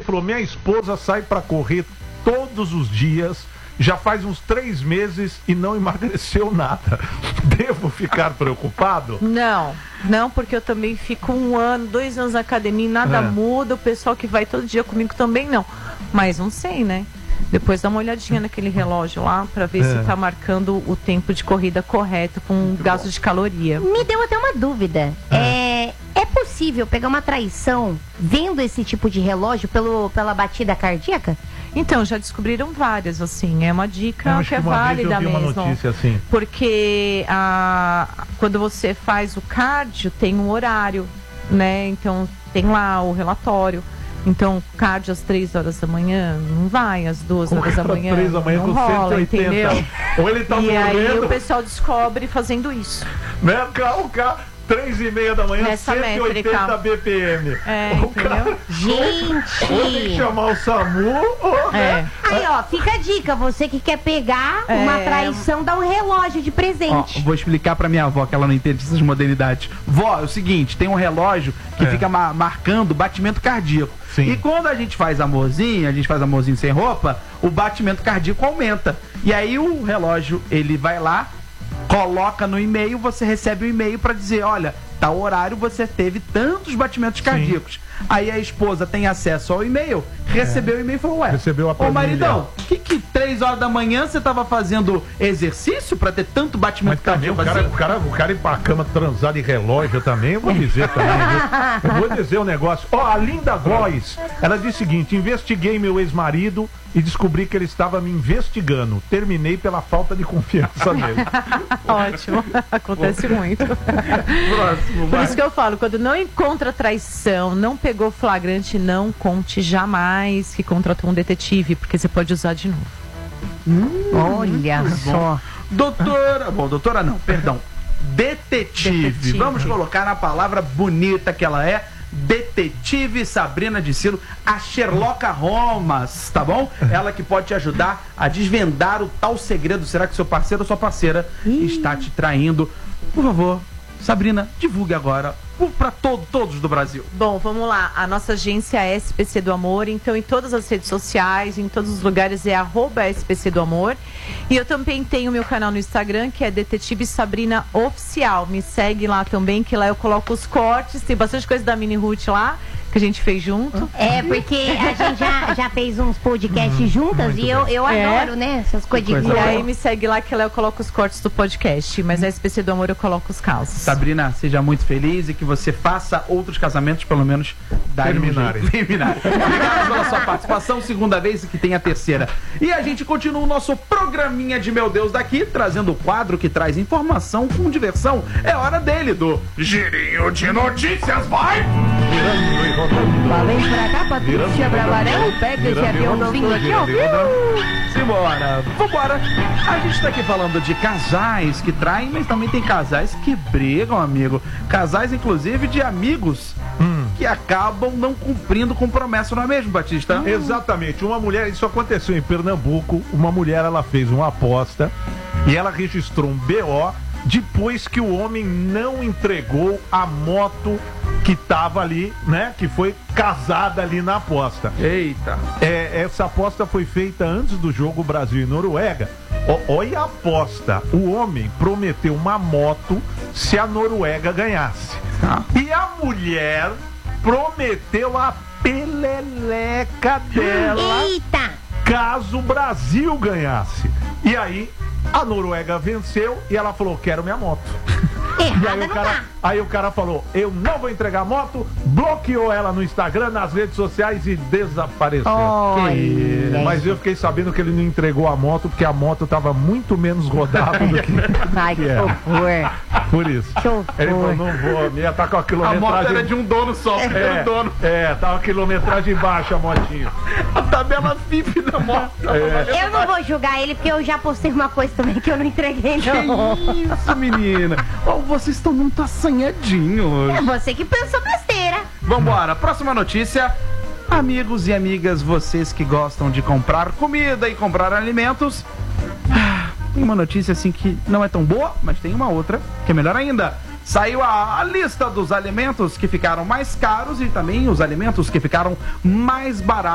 falou, minha esposa sai pra correr todos os dias, já faz uns 3 meses e não emagreceu nada. Devo ficar preocupado? Não, porque eu também fico 1 ano, 2 anos na academia e nada muda. O pessoal que vai todo dia comigo também não. Mas não sei, né? Depois dá uma olhadinha naquele relógio lá pra ver se tá marcando o tempo de corrida correto com gasto de caloria. Me deu até uma dúvida. É possível pegar uma traição vendo esse tipo de relógio pela batida cardíaca? Então, já descobriram várias, assim. É uma dica que é válida mesmo. Uma notícia assim. Porque quando você faz o cardio, tem um horário, né? Então, tem lá o relatório. Então, cardio às 3 horas da manhã, não vai, às 2 horas da manhã, 3 da manhã não com rola, 180. entendeu? Ou ele tá e morrendo. aí o pessoal descobre fazendo isso. Né? O carro, 3h30 da manhã, Nessa 180 métrica. BPM. Entendeu? Gente! Ou tem que chamar o SAMU, ou... Aí, ó, fica a dica. Você que quer pegar uma traição, dá um relógio de presente. Ó, vou explicar pra minha avó, que ela não entende essas modernidades. Vó, é o seguinte, tem um relógio que fica marcando o batimento cardíaco. Sim. E quando a gente faz amorzinho sem roupa, o batimento cardíaco aumenta. E aí o relógio, ele vai lá, coloca no e-mail, você recebe o e-mail pra dizer, olha, tal horário você teve tantos batimentos cardíacos. Aí a esposa tem acesso ao e-mail, recebeu o e-mail e falou, ué, recebeu a ô planilha. maridão, que 3 horas da manhã você tava fazendo exercício pra ter tanto batimento cardíaco assim? O cara ir pra cama transar de relógio também, eu vou dizer também, viu? Eu vou dizer um negócio. Ó, a Linda Góes, ela diz o seguinte, investiguei meu ex-marido e descobri que ele estava me investigando. Terminei pela falta de confiança nele. Ótimo, acontece muito. Próximo, Por isso que eu falo, quando não encontra traição, não pegou flagrante, não conte jamais que contratou um detetive, porque você pode usar de novo. Olha só. Doutora não, perdão. Detetive. Vamos colocar na palavra bonita que ela é. Detetive Sabrina de Silo, a Sherlock Holmes, tá bom? Ela que pode te ajudar a desvendar o tal segredo. Será que seu parceiro ou sua parceira está te traindo? Por favor, Sabrina, divulgue agora para todos do Brasil. Bom, vamos lá. A nossa agência é SPC do Amor, então em todas as redes sociais, em todos os lugares é @SPC do Amor. E eu também tenho meu canal no Instagram, que é Detetive Sabrina Oficial. Me segue lá também, que lá eu coloco os cortes, tem bastante coisa da Mini Ruth lá, que a gente fez junto. É, porque a gente já fez uns podcasts juntas e eu adoro, né? Essas coisas de E aí me segue lá, que lá eu coloco os cortes do podcast, mas na SPC do Amor eu coloco os casos. Sabrina, seja muito feliz e que você faça outros casamentos, pelo menos terminarem. Obrigado pela sua participação, segunda vez e que tem a terceira. E a gente continua o nosso programinha de Meu Deus daqui, trazendo o quadro que traz informação com diversão. É hora dele, do Girinho de Notícias, vai! Vem pra cá, Patrícia Bravarão, pega esse avião novinho aqui, ó. Simbora, vambora. A gente tá aqui falando de casais que traem, mas também tem casais que brigam, amigo. Casais, inclusive, de amigos que acabam não cumprindo com promessa, não é mesmo, Batista? Exatamente. Uma mulher, isso aconteceu em Pernambuco, uma mulher, ela fez uma aposta e ela registrou um BO depois que o homem não entregou a moto que tava ali, né? Que foi casada ali na aposta. Eita. Essa aposta foi feita antes do jogo Brasil e Noruega. Olha a aposta. O homem prometeu uma moto se a Noruega ganhasse. E a mulher prometeu a peleleca dela. Eita! Caso o Brasil ganhasse. E aí, a Noruega venceu e ela falou, quero minha moto. E aí o cara falou, eu não vou entregar a moto, bloqueou ela no Instagram, nas redes sociais e desapareceu. Mas eu fiquei sabendo que ele não entregou a moto porque a moto tava muito menos rodada do que Ai, que horror. Por isso. Ele falou, não vou, ia estar com a quilometragem... A moto era de um dono só, era um dono. Tava a quilometragem baixa a motinha. A tabela FIP da moto. Eu não vou julgar ele porque eu já postei uma coisa também que eu não entreguei, não. Que isso, menina? Vocês estão muito assanhadinhos. É você que pensou besteira. Vambora, próxima notícia. Amigos e amigas, vocês que gostam de comprar comida e comprar alimentos, tem uma notícia assim que não é tão boa, mas tem uma outra que é melhor ainda. Saiu a lista dos alimentos que ficaram mais caros e também os alimentos que ficaram mais baratos